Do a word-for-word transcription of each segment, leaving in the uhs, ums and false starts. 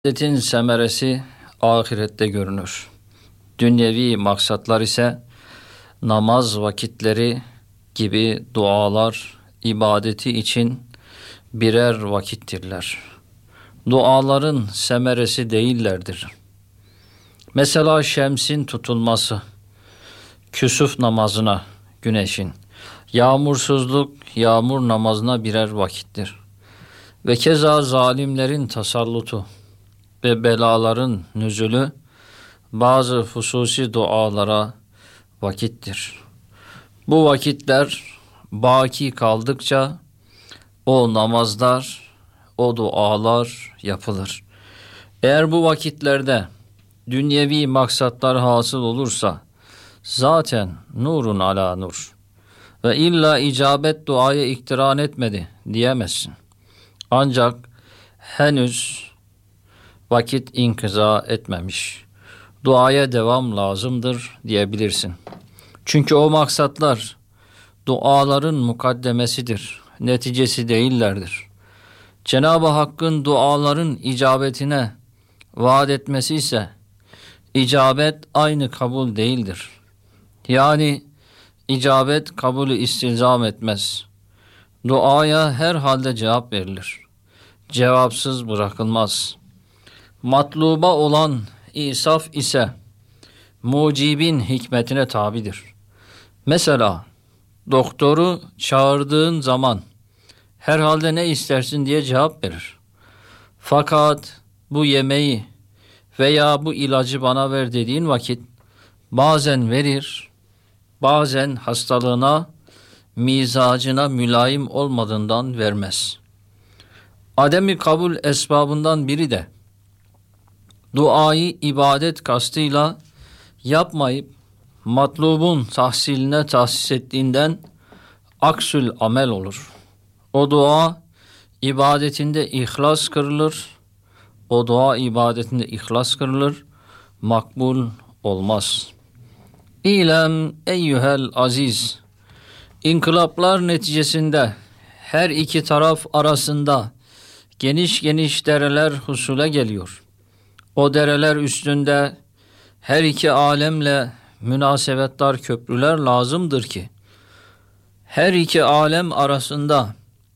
İbadetin semeresi ahirette görünür. Dünyevi maksatlar ise namaz vakitleri gibi dualar ibadeti için birer vakittirler. Duaların semeresi değillerdir. Mesela şemsin tutulması, küsuf namazına, güneşin, yağmursuzluk, yağmur namazına birer vakittir. Ve keza zalimlerin tasallutu ve belaların nüzulü bazı hususi dualara vakittir. Bu vakitler baki kaldıkça o namazlar, o dualar yapılır. Eğer bu vakitlerde dünyevi maksatlar hasıl olursa zaten nurun ala nur ve illa icabet duaya iktiran etmedi diyemezsin. Ancak henüz vakit inkıza etmemiş, duaya devam lazımdır diyebilirsin. Çünkü o maksatlar duaların mukaddemesidir, neticesi değillerdir. Cenab-ı Hakk'ın duaların icabetine vaat etmesi ise icabet aynı kabul değildir. Yani icabet kabulü istilzam etmez. Duaya her halde cevap verilir. Cevapsız bırakılmaz. Matluba olan isaf ise mucibin hikmetine tabidir. Mesela doktoru çağırdığın zaman herhalde ne istersin diye cevap verir. Fakat bu yemeği veya bu ilacı bana ver dediğin vakit bazen verir, bazen hastalığına, mizacına mülayim olmadığından vermez. Ademi kabul esbabından biri de duayı ibadet kastıyla yapmayıp matlubun tahsiline tahsis ettiğinden aksül amel olur. O dua ibadetinde ihlas kırılır. O dua ibadetinde ihlas kırılır. Makbul olmaz. İlem eyyuhel aziz. İnkılaplar neticesinde her iki taraf arasında geniş geniş dereler husule geliyor. O dereler üstünde her iki alemle münasebetdar köprüler lazımdır ki her iki alem arasında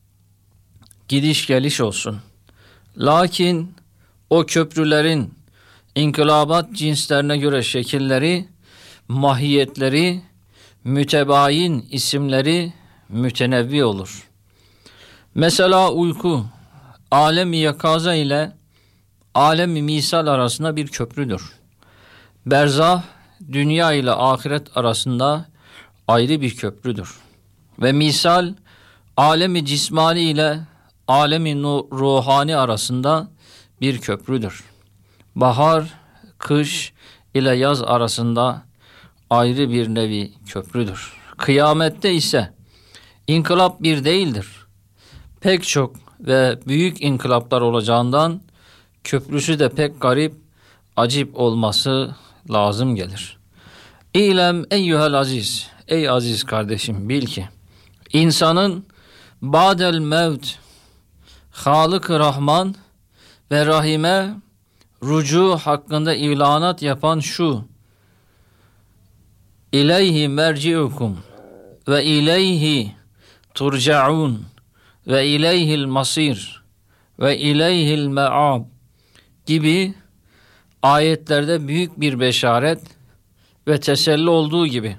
gidiş geliş olsun. Lakin o köprülerin inkılabat cinslerine göre şekilleri, mahiyetleri, mütebayin isimleri mütenevvi olur. Mesela uyku, alem-i yakaza ile alem-i misal arasında bir köprüdür. Berzah, dünya ile ahiret arasında ayrı bir köprüdür. Ve misal, alem-i cismani ile alem-i ruhani arasında bir köprüdür. Bahar, kış ile yaz arasında ayrı bir nevi köprüdür. Kıyamette ise inkılap bir değildir. Pek çok ve büyük inkılaplar olacağından köprüsü de pek garip, acip olması lazım gelir. İlem eyyuhel aziz, ey aziz kardeşim bil ki insanın ba'del mevt Halık-ı Rahman ve Rahime rucu hakkında ilanat yapan şu: İleyhi merci'ukum ve ileyhi turca'un ve ileyhil masir ve ileyhil me'ab gibi ayetlerde büyük bir beşaret ve teselli olduğu gibi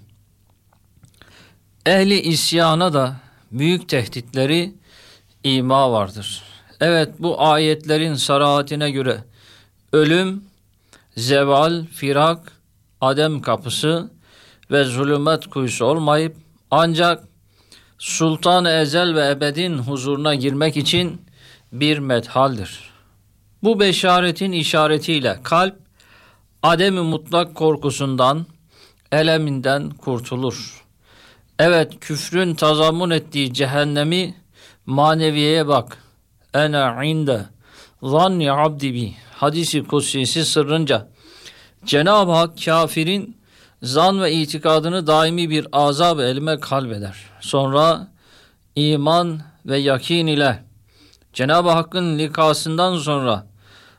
ehli isyana da büyük tehditleri ima vardır. Evet, bu ayetlerin sarahatine göre ölüm, zeval, firak, adem kapısı ve zulümet kuyusu olmayıp ancak Sultan-ı Ezel ve Ebed'in huzuruna girmek için bir medhaldir. Bu beşaretin işaretiyle kalp adem-i mutlak korkusundan, eleminden kurtulur. Evet, küfrün tazammun ettiği cehennemi maneviyeye bak. Ene inde zanni abdi bi hadisi kutsisi sırrınca Cenab-ı Hak kafirin zan ve itikadını daimi bir azab elime kalbeder. Sonra iman ve yakin ile Cenab-ı Hakk'ın likasından sonra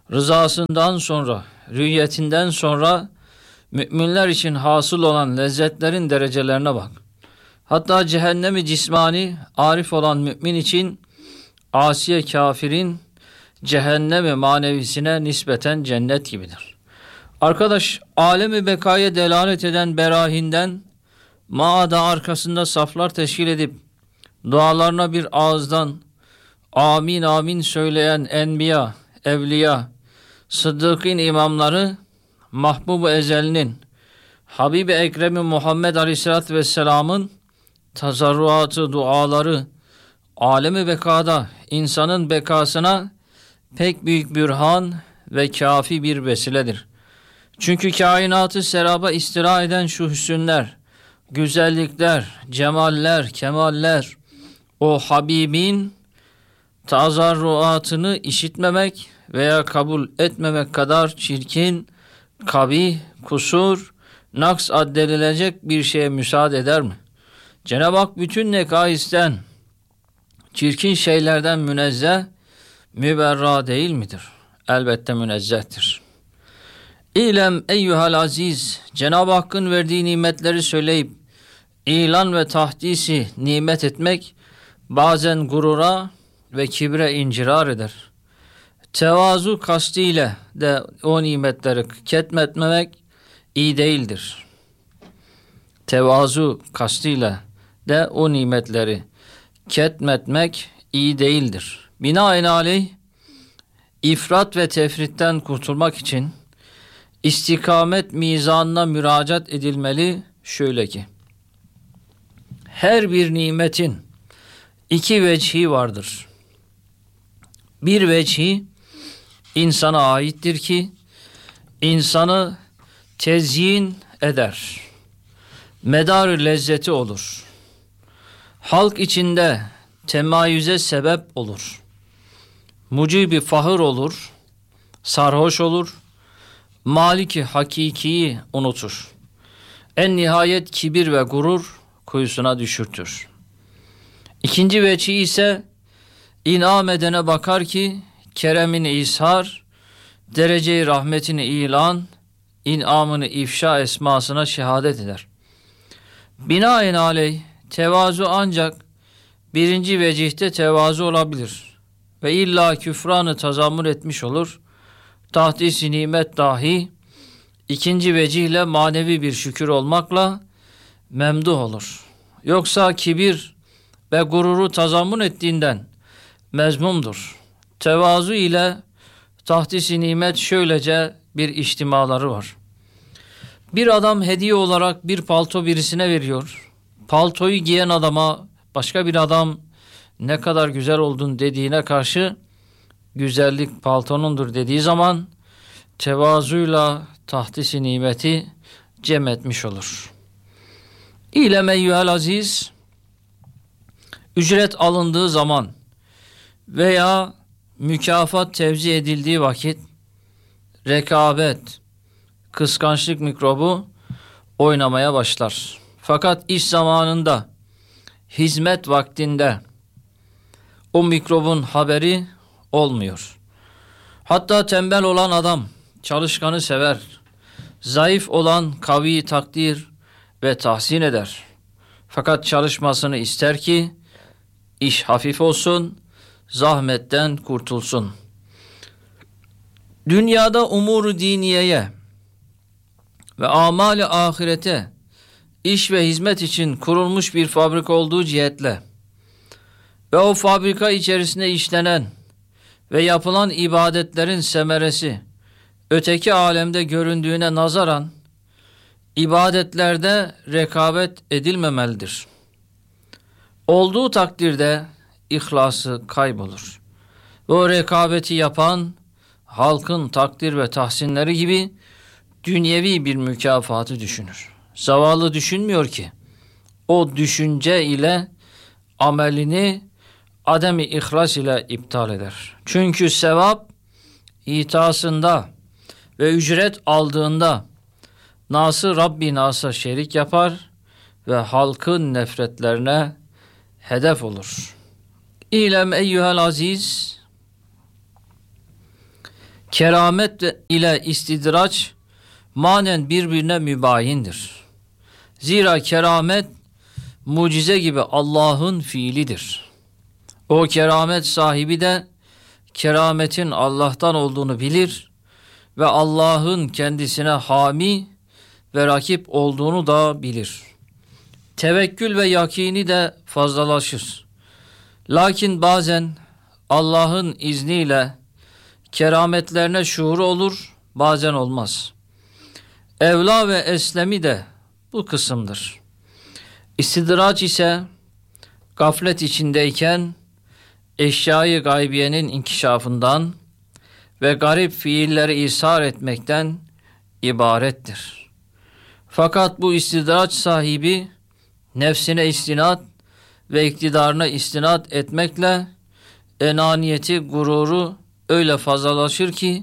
rızasından sonra, rüyetinden sonra müminler için hasıl olan lezzetlerin derecelerine bak. Hatta cehennemi cismani arif olan mümin için asiye kafirin cehennemi manevisine nispeten cennet gibidir. Arkadaş, alemi bekaya delalet eden berahinden maada arkasında saflar teşkil edip dualarına bir ağızdan amin amin söyleyen enbiya, evliya, sıddıkîn imamları Mahbub-u Ezel'in, Habib-i Ekrem-i Muhammed Aleyhisselatü Vesselam'ın tazarruatı, duaları alemi bekada insanın bekasına pek büyük bürhan ve kafi bir vesiledir. Çünkü kainatı seraba istila eden şu hüsünler, güzellikler, cemaller, kemaller, o Habibin tazarruatını işitmemek veya kabul etmemek kadar çirkin, kabih, kusur, naks addedilecek bir şeye müsaade eder mi? Cenab-ı Hak bütün nekaisten, çirkin şeylerden münezzeh, müberra değil midir? Elbette münezzehtir. İlem eyyuhel aziz, Cenab-ı Hakk'ın verdiği nimetleri söyleyip ilan ve tahdisi nimet etmek bazen gurura ve kibre incirar eder. Tevazu kastıyla de o nimetleri ketmetmemek iyi değildir. Tevazu kastıyla de o nimetleri ketmetmek iyi değildir. Binaenaleyh ifrat ve tefritten kurtulmak için istikamet mizanına müracaat edilmeli şöyle ki: her bir nimetin iki vecihi vardır. Bir vecihi insana aittir ki insanı tezyin eder. Medar lezzeti olur. Halk içinde temayüze sebep olur. Mucibi fahır olur. Sarhoş olur. Maliki hakikiyi unutur. En nihayet kibir ve gurur kuyusuna düşürtür. İkinci vecihi ise inam edene bakar ki keremini ishar, derece-i rahmetini ilan, inamını ifşa esmasına şehadet eder. Binaenaleyh tevazu ancak birinci vecihte tevazu olabilir ve illa küfranı tazammül etmiş olur. Tahdis-i nimet dahi ikinci vecihle manevi bir şükür olmakla memduh olur. Yoksa kibir ve gururu tazammül ettiğinden mezmumdur. Tevazu ile tahdis-i nimet şöylece bir içtimaları var. Bir adam hediye olarak bir palto birisine veriyor. Paltoyu giyen adama başka bir adam ne kadar güzel oldun dediğine karşı güzellik paltonundur dediği zaman tevazuyla tahdis-i nimeti cem etmiş olur. İlem eyyühel aziz, ücret alındığı zaman veya mükafat tevzi edildiği vakit rekabet, kıskançlık mikrobu oynamaya başlar. Fakat iş zamanında, hizmet vaktinde o mikrobun haberi olmuyor. Hatta tembel olan adam çalışkanı sever. Zayıf olan kaviyi takdir ve tahsin eder. Fakat çalışmasını ister ki iş hafif olsun, zahmetten kurtulsun. Dünyada umuru diniyeye ve amali ahirete iş ve hizmet için kurulmuş bir fabrika olduğu cihetle ve o fabrika içerisinde işlenen ve yapılan ibadetlerin semeresi öteki alemde göründüğüne nazaran ibadetlerde rekabet edilmemelidir. Olduğu takdirde ihlası kaybolur. Ve o rekabeti yapan halkın takdir ve tahsinleri gibi dünyevi bir mükafatı düşünür. Zavallı düşünmüyor ki o düşünce ile amelini ademi ihlas ile iptal eder. Çünkü sevap itasında ve ücret aldığında nası Rabbi nasa şerik yapar ve halkın nefretlerine hedef olur. İlem eyyuhel aziz, Keramet ile istidraç manen birbirine mübayindir. Zira keramet mucize gibi Allah'ın fiilidir. O keramet sahibi de kerametin Allah'tan olduğunu bilir ve Allah'ın kendisine hami ve rakip olduğunu da bilir. Tevekkül ve yakini de fazlalaşır. Lakin bazen Allah'ın izniyle kerametlerine şuuru olur, bazen olmaz. Evla ve eslemi de bu kısımdır. İstidraç ise gaflet içindeyken eşyayı gaybiyenin inkişafından ve garip fiilleri ishar etmekten ibarettir. Fakat bu istidraç sahibi nefsine istinat ve iktidarına istinat etmekle enaniyeti, gururu öyle fazlalaşır ki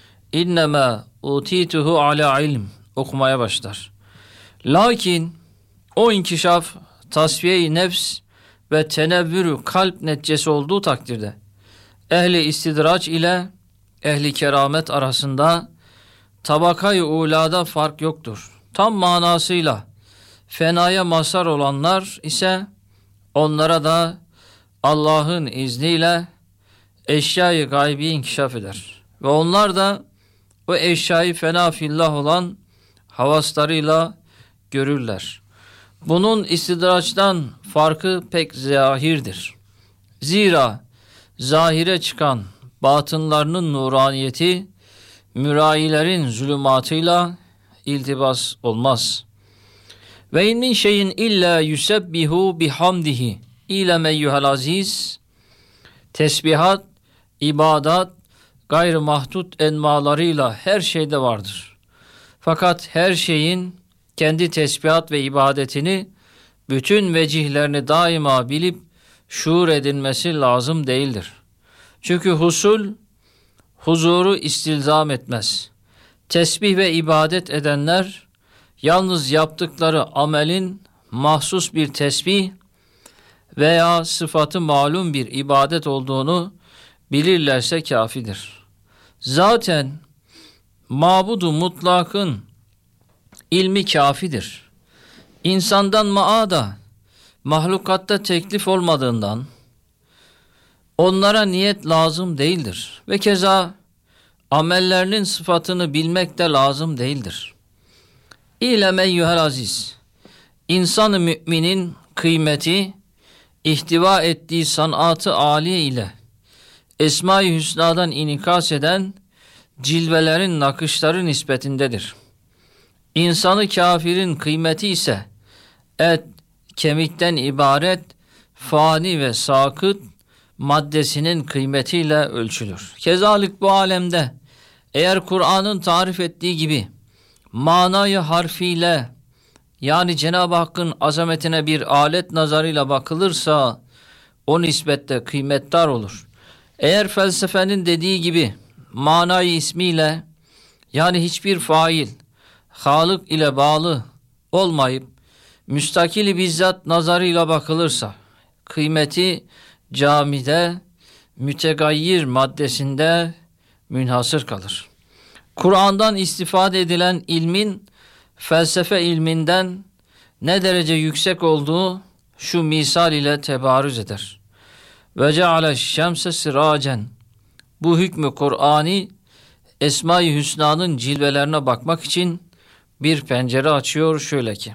innema utituhu ala ilm okumaya başlar. Lakin o inkişaf tasfiye-i nefs ve tenevvürü kalp neticesi olduğu takdirde ehli istidraç ile ehli keramet arasında tabakayı ulada fark yoktur. Tam manasıyla fenaya mazhar olanlar ise onlara da Allah'ın izniyle eşyayı gaybi inkişaf eder. Ve onlar da o eşyayı fena fillah olan havaslarıyla görürler. Bunun istidraçtan farkı pek zahirdir. Zira zahire çıkan batınlarının nuraniyeti mürailerin zulümatıyla iltibas olmaz. Ve in min şeyin illa yusebbihu bihamdihi İlem eyyuhel aziz. Tesbihat, ibadat, gayrı mahdut enmalarıyla her şeyde vardır. Fakat her şeyin kendi tesbihat ve ibadetini, bütün vecihlerini daima bilip şuur edilmesi lazım değildir. Çünkü husul, huzuru istilzam etmez. Tesbih ve ibadet edenler, yalnız yaptıkları amelin mahsus bir tesbih veya sıfatı malum bir ibadet olduğunu bilirlerse kafidir. Zaten mabudu mutlakın ilmi kafidir. İnsandan maada, mahlukatta teklif olmadığından onlara niyet lazım değildir. Ve keza amellerinin sıfatını bilmek de lazım değildir. İlem eyyuhel aziz. İnsan-ı müminin kıymeti, ihtiva ettiği sanatı âliye ile Esma-i Hüsna'dan inikas eden cilvelerin nakışları nispetindedir. İnsanı kafirin kıymeti ise et, kemikten ibaret fani ve sakıt maddesinin kıymetiyle ölçülür. Kezalik bu alemde eğer Kur'an'ın tarif ettiği gibi manayı harfiyle, yani Cenab-ı Hakk'ın azametine bir alet nazarıyla bakılırsa o nispette kıymetdar olur. Eğer felsefenin dediği gibi manayı ismiyle, yani hiçbir fail Halık ile bağlı olmayıp müstakili bizzat nazarıyla bakılırsa kıymeti camide mütegayyir maddesinde münhasır kalır. Kur'an'dan istifade edilen ilmin felsefe ilminden ne derece yüksek olduğu şu misal ile tebarüz eder. Ve ceale şemse siracen. Bu hükmü Kur'ani Esma-i Hüsna'nın cilvelerine bakmak için bir pencere açıyor şöyle ki: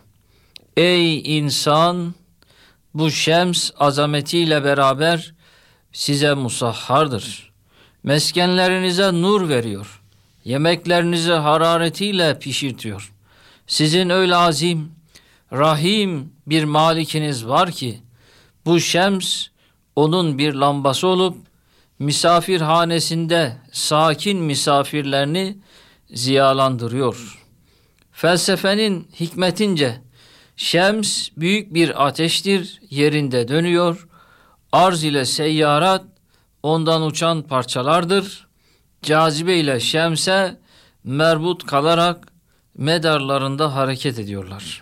ey insan, bu şems azametiyle beraber size musahhardır. Meskenlerinize nur veriyor. Yemeklerinizi hararetiyle pişirtiyor. Sizin öyle azim, rahim bir malikiniz var ki bu şems onun bir lambası olup misafirhanesinde sakin misafirlerini ziyalandırıyor. Felsefenin hikmetince şems büyük bir ateştir, yerinde dönüyor. Arz ile seyyarat ondan uçan parçalardır. Cazibe ile şemse merbut kalarak medarlarında hareket ediyorlar.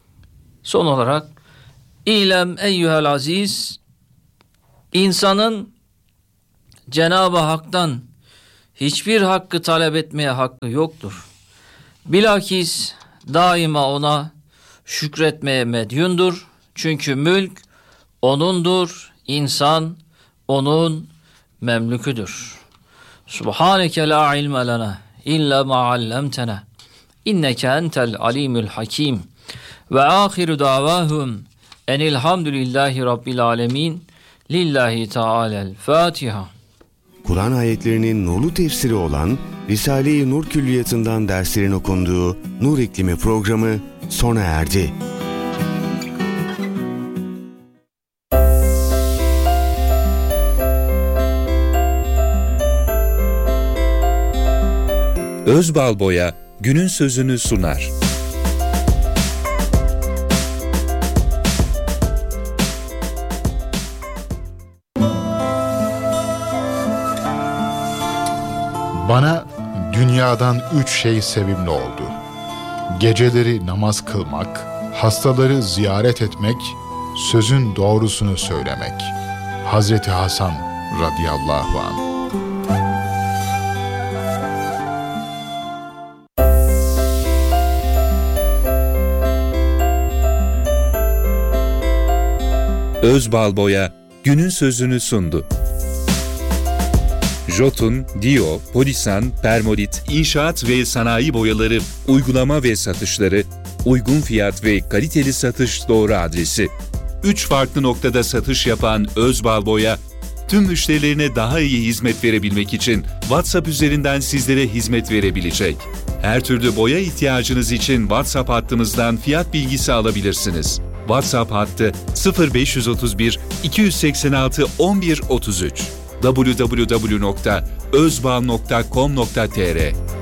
Son olarak İlem eyyuhel aziz, insanın Cenab-ı Hak'tan hiçbir hakkı talep etmeye hakkı yoktur. Bilakis daima ona şükretmeye medyundur. Çünkü mülk O'nundur, insan O'nun memlüküdür. Subhaneke la ilme lena illa ma allamtena inneke entel alimul hakim. Ve ahiru davahum enilhamdülillahi rabbil alemin. Lillahi Teala'l Fatiha. Kur'an ayetlerinin nurlu tefsiri olan Risale-i Nur Külliyatı'ndan derslerin okunduğu Nur İklimi programı sona erdi. Özbalboya günün sözünü sunar. Bana dünyadan üç şey sevimli oldu. Geceleri namaz kılmak, hastaları ziyaret etmek, sözün doğrusunu söylemek. Hazreti Hasan radıyallahu anh. Özbalboya günün sözünü sundu. Jotun, Dio, Polisan, Permolit, inşaat ve sanayi boyaları, uygulama ve satışları, uygun fiyat ve kaliteli satış doğru adresi. Üç farklı noktada satış yapan Özbalboya, tüm müşterilerine daha iyi hizmet verebilmek için WhatsApp üzerinden sizlere hizmet verebilecek. Her türlü boya ihtiyacınız için WhatsApp hattımızdan fiyat bilgisi alabilirsiniz. WhatsApp hattı sıfır beş otuz bir iki yüz seksen altı on bir otuz üç. double-u double-u double-u nokta özbal nokta com nokta tr